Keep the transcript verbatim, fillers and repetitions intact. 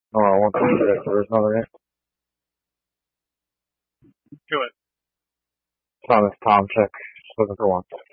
Oh, I want to do that. There's another name. Do it. Thomas Tomczyk. Looking for one.